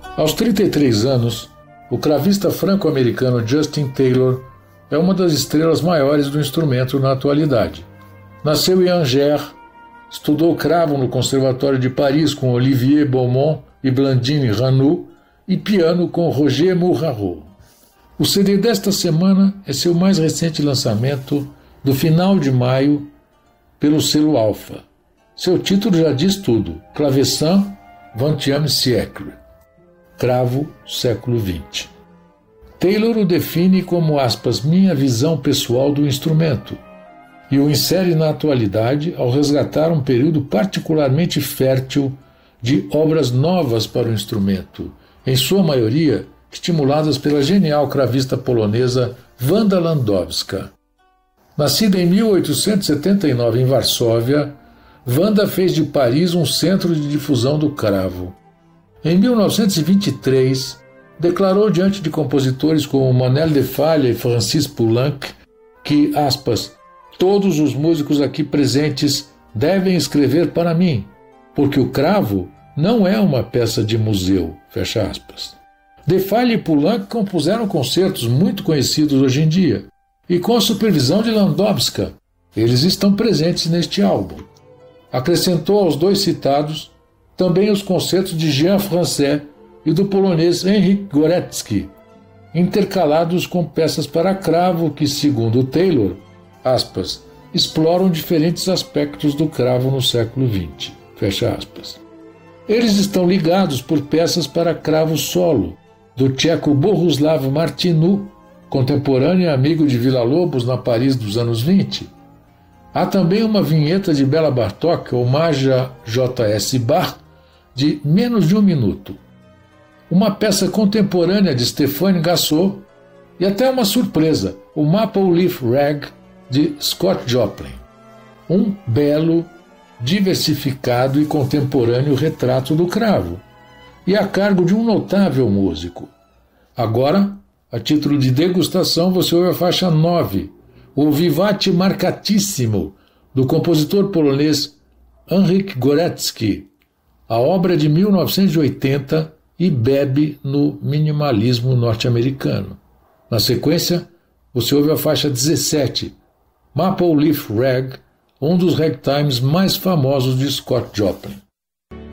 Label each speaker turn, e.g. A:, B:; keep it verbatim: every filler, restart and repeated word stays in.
A: Aos trinta e três anos, o cravista franco-americano Justin Taylor é uma das estrelas maiores do instrumento na atualidade. Nasceu em Angers, estudou cravo no Conservatório de Paris com Olivier Beaumont e Blandine Ranoux e piano com Roger Mouraro. O C D desta semana é seu mais recente lançamento do final de maio pelo selo Alpha. Seu título já diz tudo: Clavecin vingtième siècle, cravo século vinte. Taylor o define como, aspas, minha visão pessoal do instrumento, e o insere na atualidade ao resgatar um período particularmente fértil de obras novas para o instrumento, em sua maioria estimuladas pela genial cravista polonesa Wanda Landowska. Nascida em mil oitocentos e setenta e nove em Varsóvia, Wanda fez de Paris um centro de difusão do cravo. Em mil novecentos e vinte e três, declarou diante de compositores como Manel de Falla e Francis Poulenc que, aspas, todos os músicos aqui presentes devem escrever para mim, porque o cravo não é uma peça de museu, fecha aspas. De Falla e Poulenc compuseram concertos muito conhecidos hoje em dia, e com a supervisão de Landowska, eles estão presentes neste álbum. Acrescentou aos dois citados também os concertos de Jean Français e do polonês Henryk Górecki, intercalados com peças para cravo que, segundo Taylor, aspas, exploram diferentes aspectos do cravo no século vinte, fecha aspas. Eles estão ligados por peças para cravo solo, do tcheco Bohuslav Martinů, contemporâneo e amigo de Villa-Lobos na Paris dos anos vinte. Há também uma vinheta de Béla Bartók, homenagem a J S Bach, de menos de um minuto. Uma peça contemporânea de Stéphane Gassot e até uma surpresa, o Maple Leaf Rag, de Scott Joplin. Um belo, diversificado e contemporâneo retrato do cravo, e a cargo de um notável músico. Agora, a título de degustação, você ouve a faixa nove, o Vivace Marcatissimo, do compositor polonês Henryk Górecki. A obra é de mil novecentos e oitenta e bebe no minimalismo norte-americano. Na sequência, você ouve a faixa dezessete, Maple Leaf Rag, um dos ragtimes mais famosos de Scott Joplin.